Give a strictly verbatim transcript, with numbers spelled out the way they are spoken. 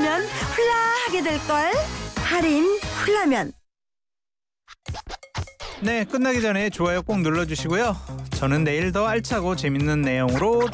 보면 훌라하게 될걸. 할인 훌라면. 네, 끝나기 전에 좋아요 꼭 눌러주시고요. 저는 내일 더 알차고 재밌는 내용으로